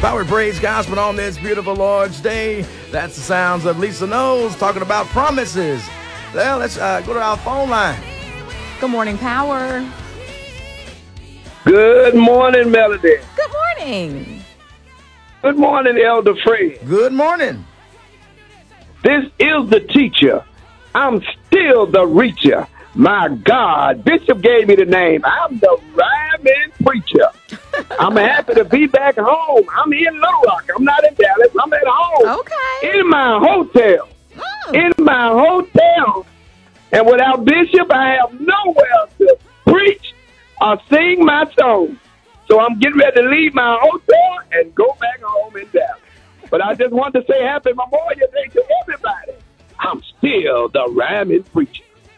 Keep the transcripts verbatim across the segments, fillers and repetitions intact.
Power Praise Gospel on this beautiful Lord's Day. That's the sounds of Lisa Knowles talking about promises. Well, let's uh, go to our phone line. Good morning, Power. Good morning, Melody. Good morning. Good morning, Elder Fred. Good morning. This is the teacher. I'm still the reacher. My God, Bishop gave me the name. I'm the rhyming preacher. I'm happy to be back home. I'm in Little Rock. I'm not in Dallas. I'm at home. Okay. In my hotel. Mm. In my hotel. And without Bishop, I have nowhere to preach or sing my song. So I'm getting ready to leave my hotel and go back home in Dallas. But I just want to say happy Memorial Day to everybody. I'm still the rhyming preacher.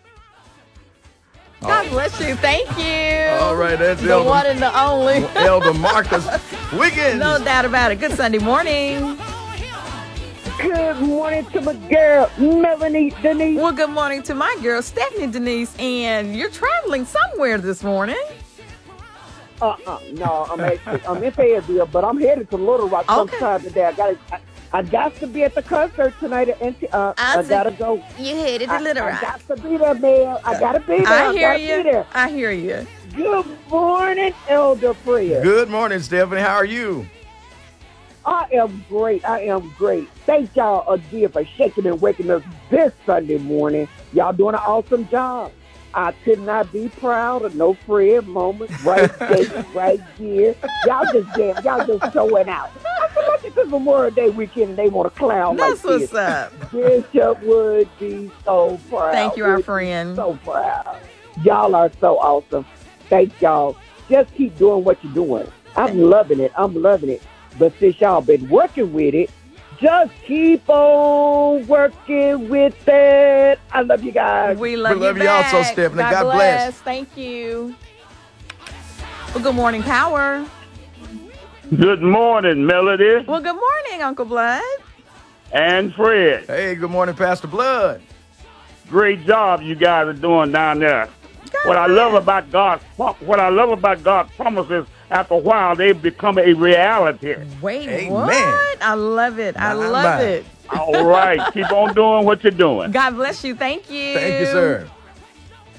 God bless you. Thank you. All right, that's the Elder, one and the only. Elder Marcus Wiggins. No doubt about it. Good Sunday morning. Good morning to my girl, Melanie Denise. Well, good morning to my girl, Stephanie Denise. And you're traveling somewhere this morning. Uh-uh, no, I'm actually, I'm in Fayetteville, but I'm headed to Little Rock Okay. sometime today. I got I, I got to be at the concert tonight. At, N T uh, I I, see. gotta go. You headed I, to Little I Rock. got to be there, man. I gotta be there. I hear gotta you. Be there. I hear you. Good morning, Elder Fred. Good morning, Stephanie. How are you? I am great. I am great. Thank y'all again for shaking and waking us this Sunday morning. Y'all doing an awesome job. I could not be proud of no Fred moments. Right there, right here. Y'all just damn, y'all just showing out. I feel like it's Memorial Day weekend and they want to clown That's like what's this. up. Bishop would be so proud. Thank you, our Would be friend. So proud. Y'all are so awesome. Thank y'all. Just keep doing what you're doing. I'm loving it. I'm loving it. But since y'all been working with it, just keep on working with it. I love you guys. We love, We love you, you back. also, Stephanie. God, God bless. bless. Thank you. Well, good morning, Power. Good morning, Melody Well, good morning, Uncle Blood. and Fred. Hey, good morning, Pastor Blood. Great job you guys are doing down there. God What I bless. love about God's what I love about God's promises, after a while they become a reality. Wait, Amen. what? I love it. I My, love my. it. All right, keep on doing what you're doing. God bless you. Thank you. Thank you, sir.